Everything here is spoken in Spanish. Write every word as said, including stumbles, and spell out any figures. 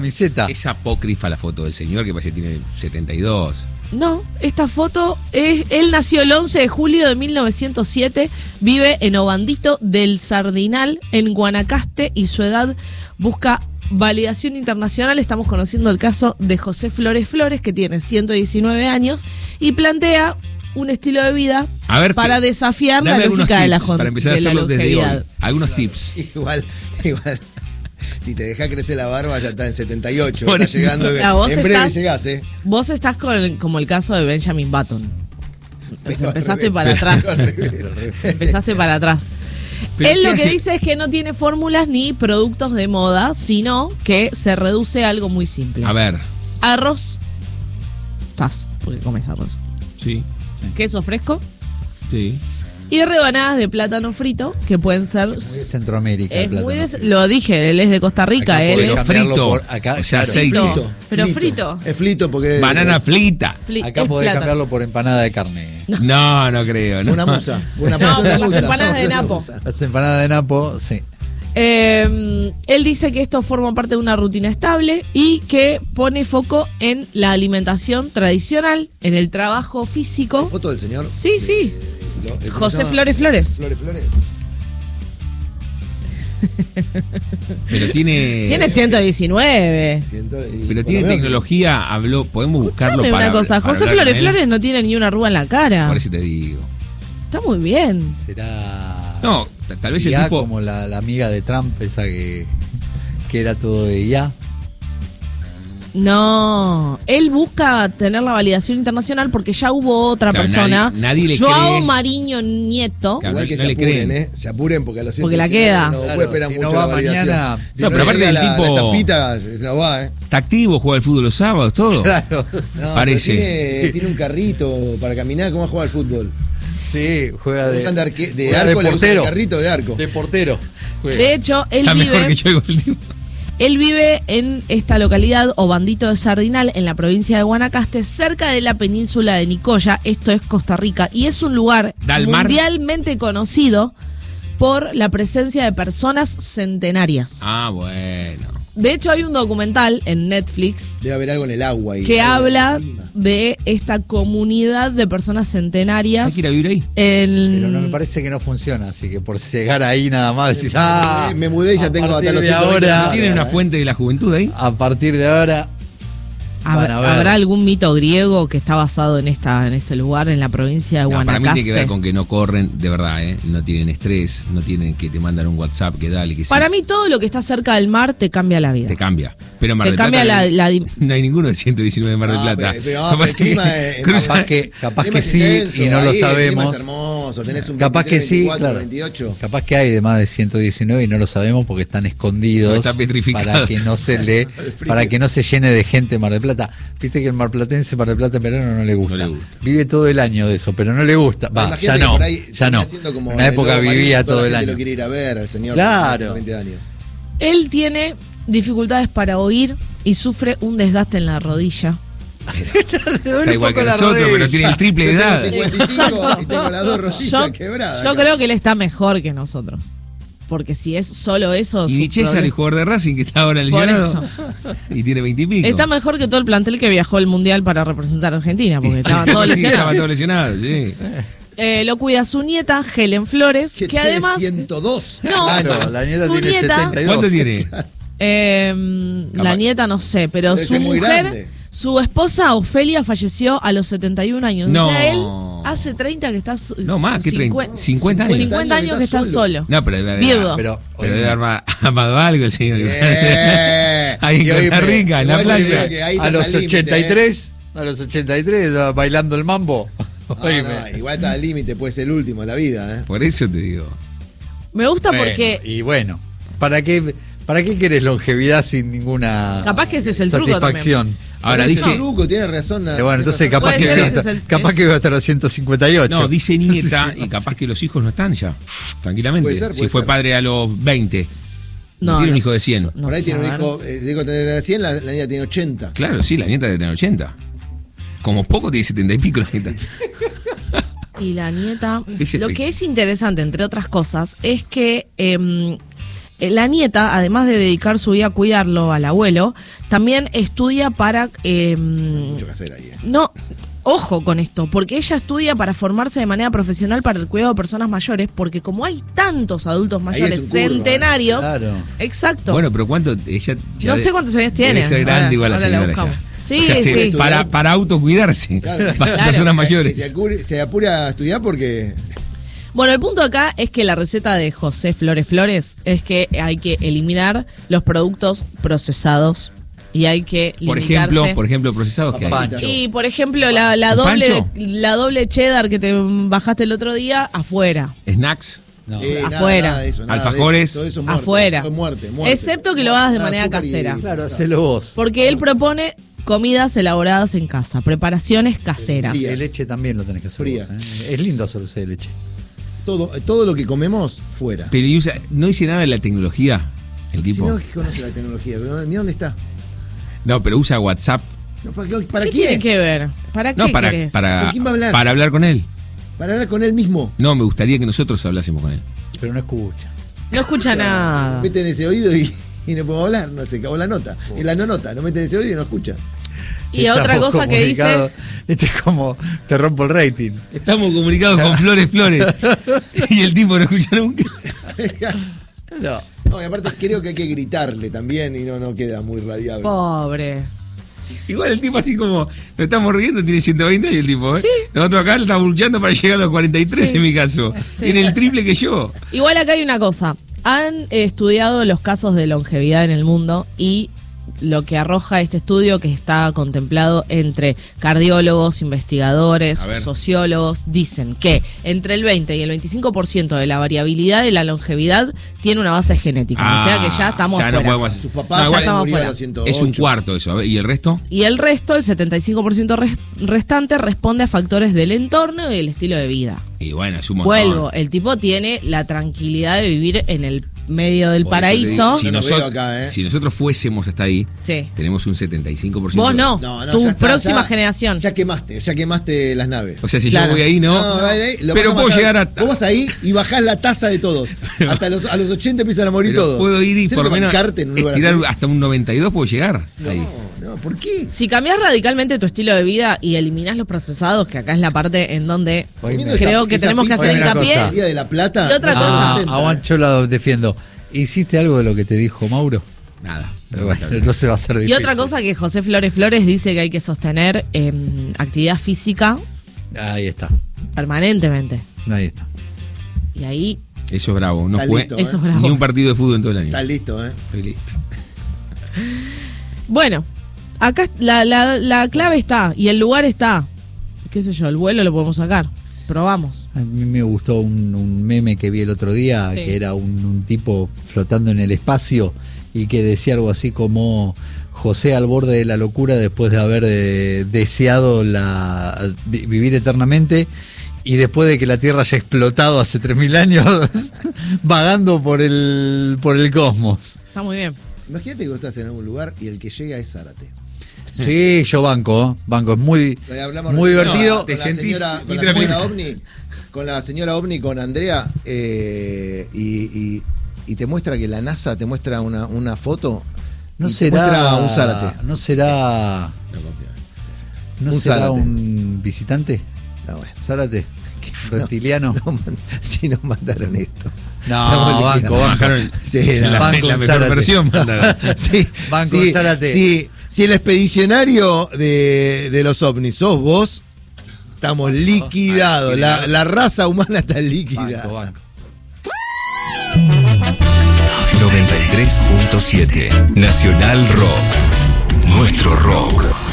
Camiseta. Es apócrifa la foto del señor que parece que tiene setenta y dos. No, esta foto es. Él nació el once de julio de mil novecientos siete, vive en Obandito del Sardinal, en Guanacaste, y su edad busca validación internacional. Estamos conociendo el caso de José Flores Flores, que tiene ciento diecinueve años y plantea un estilo de vida a ver, para que, desafiar la lógica de la, para empezar a hacerlo desde hoy. Algunos tips. Igual, igual. Si te dejas crecer la barba ya está en setenta y ocho. Bueno, está llegando. Claro, vos en breve estás, llegás, ¿eh? Vos estás con, como el caso de Benjamin Button. O sea, empezaste revés, para atrás. Empezaste para atrás. Él lo que hace? dice es que no tiene fórmulas ni productos de moda, sino que se reduce a algo muy simple. A ver. Arroz. Estás, porque comes arroz. Sí. Queso fresco. Sí. Y rebanadas de plátano frito, que pueden ser. Muy de Centroamérica. Es el muy de, plátano. lo dije, él es de Costa Rica. Acá Él podés es cambiarlo frito. por acá, O sea, claro, aceite. Frito. Pero frito. Es frito porque. Banana frita. Fli- Acá es podés plátano. cambiarlo por empanada de carne. No, no creo. No. Una musa. Una No, musa, por una las musa. empanadas de Una Napo. musa. Las empanadas de Napo, sí. Eh, él dice que esto forma parte de una rutina estable y que pone foco en la alimentación tradicional, en el trabajo físico. ¿Foto del señor? Sí, sí. Eh, lo- ¿cómo José se llama? Flores Flores. Flores Flores. Pero tiene. Tiene ciento diecinueve. Siento, y Pero por tiene lo menos tecnología. Habló. Podemos buscarlo Escuchame para. una cosa, para José hablar Flores con él. Flores no tiene ni una arruga en la cara. Por eso te digo. Está muy bien. Será. No, t- tal vez el I A, tipo. como la, la amiga de Trump, esa que, que era todo de I A. No, él busca tener la validación internacional porque ya hubo otra Claro, persona, nadie- nadie le Joao cree. Mariño Nieto, Claro, Igual no- que no se le apuren, creen. ¿eh? Se apuren porque a los Porque la ciento queda. No Claro, puede esperar si mucho no va la validación. mañana- Si No, pero aparte llega del la, tipo- la tapita, no va, ¿eh? Está activo, juega al fútbol los sábados, todo. Claro. No, Parece. pero Tiene, tiene un carrito para caminar. ¿Cómo va a jugar al fútbol? Sí, juega de. Usan de, arque- de juega arco, de le usan el portero. carrito de arco. De portero. Juega. de hecho, él Está mejor vive, que yo igual, tipo. él vive en esta localidad, Obandito de Sardinal, en la provincia de Guanacaste, cerca de la península de Nicoya, esto es Costa Rica, y es un lugar ¿Da al mar? mundialmente conocido por la presencia de personas centenarias. Ah, bueno. De hecho, hay un documental en Netflix Debe haber algo en el agua. ahí. que Algo en habla el clima. de esta comunidad de personas centenarias. Hay que ir a vivir ahí. en- Pero no me parece que no funciona, así que por llegar ahí nada más decís, ah, Me mudé y ya a tengo hasta partir los de ciento veinte ahora, años. ¿Tienen una ¿eh? fuente de la juventud ahí? a partir de ahora van ¿Habrá, a ver. habrá algún mito griego que está basado en esta en este lugar, en la provincia de No, para Guanacaste? mí tiene que ver con que no corren, de verdad, ¿eh? No tienen estrés, no tienen que te mandan un WhatsApp, que dale, que sí. Para mí todo lo que está cerca del mar te cambia la vida. Te cambia. Pero en Mar Te del cambia Plata la- la- no hay ninguno de ciento diecinueve en Mar del Ah, Plata. pero- pero, Lo ah, que pero pasa el clima es que es- cruza- Capaz que, capaz El que clima es sí intenso, y no lo ahí el clima sabemos. es hermoso, tenés un Capaz que veintitrés, sí, veinticuatro, claro. veintiocho. Capaz que hay de más de ciento diecinueve y no lo sabemos porque están escondidos. Está petrificado. Para que no se le, para que no se llene de gente en Mar del Plata. Viste que el marplatense Mar del Plata en verano no le gusta. No le gusta. Vive todo el año de eso, pero no le gusta. Va, Imagínate ya que no. por ahí Ya termina no. siendo como En una el época lobo vivía marino, toda todo la el gente año. lo quiere ir a ver al señor. Claro. de ciento veinte años. Él tiene dificultades para oír y sufre un desgaste en la rodilla. Está igual que nosotros, pero tiene el triple de Yo tengo edad. cincuenta y cinco Exacto. y tengo las dos rodillas Yo, quebradas. yo creo que él está mejor que nosotros. Porque si es solo eso. Y su Di César, problema- el jugador de Racing, que está ahora Por lesionado. Y tiene veintipico. Está mejor que todo el plantel que viajó al mundial para representar a Argentina, porque estaban todos Sí, lesionados. estaban todos lesionados, sí. Eh, lo cuida su nieta, Helen Flores, Que que, tiene además. ciento dos No, años. la nieta su tiene nieta- setenta y dos. ¿Cuánto tiene? Eh, la Capaz. nieta no sé, pero Debe su ser muy mujer, grande. su esposa Ofelia falleció a los setenta y un años. No. O sea, él hace treinta que está so- No, más, ¿qué treinta? cincuen- cincuenta años. cincuenta años que está solo. No, pero debe Viudo. Pero, Pero debe haber amado algo, el señor. Eh, Ahí en y Costa oíme, Rica, en la igual te playa. digo que ahí a estás los al límite, ochenta y ¿eh? tres, a los ochenta y tres ah, bailando el mambo. No, Oíme. no, igual está al límite, puede ser el último de la vida. ¿eh? Por eso te digo. Me gusta Bueno, porque y bueno, ¿para qué, ¿para qué querés longevidad sin ninguna capaz que ese es el truco satisfacción? Ahora Pero ese dice. truco, tiene razón. Eh, bueno, entonces capaz Puede que, ser, va a ese estar- es el- capaz que va a estar a ciento cincuenta y ocho. No, dice nieta y capaz que los hijos no están ya. Tranquilamente. Puede ser, puede si fue ser. padre a los veinte. No, no, tiene un no hijo de sé, cien. no Por ahí sé, tiene a un ver. hijo, eh, digo, tener cien, la, la niña tiene ochenta. Claro, sí, la nieta debe tener ochenta. Como poco tiene setenta y pico la nieta. Y la nieta. Ese Lo efecto. que es interesante, entre otras cosas, es que eh, la nieta, además de dedicar su vida a cuidarlo al abuelo, también estudia para... Eh, Mucho que hacer ahí. Eh. No, ojo con esto, porque ella estudia para formarse de manera profesional para el cuidado de personas mayores, porque como hay tantos adultos mayores es un curro, centenarios... ¿eh? Claro. Exacto. Bueno, pero ¿cuánto? Ella no sé cuántos años tiene. Debe ser grande Ahora- igual la ahora señora. buscamos. ya. Sí, O sea, se- sí. Para, para autocuidarse. Claro. Para Claro. personas Se- mayores. Se, acure- se apura a estudiar porque. Bueno, el punto acá es que la receta de José Flores Flores es que hay que eliminar los productos procesados y hay que Por limitarse. ejemplo, por ejemplo, procesados que hay. Papá. Y por ejemplo, la, la ¿Un doble pancho? la doble cheddar que te bajaste el otro día, afuera. Snacks. No. Sí, nada, Afuera. nada de eso, nada de Alfajores. eso, todo eso es muerte, Afuera. todo es muerte, muerte. Excepto que lo hagas de Nada, manera azúcar y- casera. Claro, hacelo vos. Porque él propone comidas elaboradas en casa, preparaciones caseras. Frías. De leche también lo tenés que hacer Frías. vos, ¿eh? Es lindo hacer dulce de leche. Todo, todo lo que comemos, fuera. Pero y usa- no dice nada de la tecnología, el Si tipo. no, que conoce la tecnología, pero mira dónde está. No, pero usa WhatsApp. No, ¿Para, qué- para ¿Qué quién? tiene que ver? ¿Para qué No, para, querés? para, ¿Con quién va a hablar? para hablar con él. Para hablar con él mismo. No, me gustaría que nosotros hablásemos con él. Pero no escucha. No escucha nada. Mete en ese oído y, y no podemos hablar, no se acabó la nota. En la no nota, no mete en ese oído y no escucha. Y otra Estamos cosa que dice... comunicados. Este es como, te rompo el rating. Estamos comunicados con Flores Flores. Y el tipo no escucha nunca. No. No, y aparte creo que hay que gritarle también y no, no queda muy radiable. Pobre. Igual el tipo así como, nos estamos riendo, tiene ciento veinte años el tipo, ¿eh? Sí. Nosotros acá lo estamos luchando para llegar a los cuarenta y tres Sí. en mi caso. Sí. Tiene el triple que yo. Igual acá hay una cosa. Han eh, estudiado los casos de longevidad en el mundo y lo que arroja este estudio, que está contemplado entre cardiólogos, investigadores, A ver. sociólogos, dicen que entre el veinte y el veinticinco por ciento de la variabilidad de la longevidad tiene una base genética. o sea que ya estamos Ah, ya no afuera. podemos hacer. Sus No, papás ya igual estamos murieron fuera. a los ciento ocho. es un cuarto eso. A ver, ¿y el resto? Y el resto, el setenta y cinco por ciento res- restante, responde a factores del entorno y del estilo de vida. Y bueno, es un montón. Vuelvo, el tipo tiene la tranquilidad de vivir en el medio del Por eso te paraíso. digo, si, Yo no nosotros, veo acá, ¿eh? si nosotros fuésemos hasta ahí, Sí. tenemos un setenta y cinco por ciento. Vos no, No, no, tu ya está, próxima ya- generación. Ya quemaste, ya quemaste las naves. O sea, si Claro. yo voy ahí, no. No, ahí, ahí, lo pero vas a puedo matar. llegar a. Vos vas ahí y bajás la tasa de todos. Hasta los, a los ochenta empiezan a morir pero todos. puedo ir y ¿Sabés por lo que menos bancarte en un lugar estirar así? hasta un noventa y dos puedo llegar. Ahí. No, no, ¿por qué? Si cambiás radicalmente tu estilo de vida y eliminás los procesados, que acá es la parte en donde Oíme. creo que Esa tenemos que pizza hacer Oíme una hincapié. cosa. Día de la Plata. Y otra no, cosa. Ah, setenta. aguante, yo lo defiendo. ¿Hiciste algo de lo que te dijo Mauro? Nada. Bueno, entonces va a ser Y difícil. otra cosa que José Flores Flores dice que hay que sostener eh, actividad física Ahí está. permanentemente. Ahí está. Y ahí, Eso es bravo. No Está fue listo, eso ¿eh? es bravo. ni un partido de fútbol en todo el año. Está listo, ¿eh? Estoy listo. bueno, acá la, la, la clave está y el lugar está. Qué sé yo, el vuelo lo podemos sacar. Probamos. A mí me gustó un, un meme que vi el otro día, Sí. que era un, un tipo flotando en el espacio y que decía algo así como José al borde de la locura después de haber eh, deseado la, vi- vivir eternamente y después de que la Tierra haya explotado hace tres mil años, vagando por el, por el cosmos. Está muy bien. Imagínate que vos estás en algún lugar y el que llega es Zárate. Sí, yo banco, ¿eh? banco, es muy, Lo hablamos muy recién divertido. Con Te la sentís señora, con la literalmente- señora OVNI, con la señora OVNI, con Andrea, eh, y, y- y te muestra que la NASA te muestra una, una foto. No y te será muestra un Zárate. no será No confío. no Un será Zárate. un visitante No, bueno. Zárate reptiliano. No, man- si nos mandaron esto. No, Estamos banco, liquidando. banco. Bajaron Sí, la, no, la banco mejor Zárate. versión. mandaron. Sí, Banco sí, Zárate. sí, si el expedicionario de, de los ovnis sos vos, estamos liquidados. La, la raza humana está liquidada. Banco, banco. noventa y tres punto siete Nacional Rock. Nuestro rock.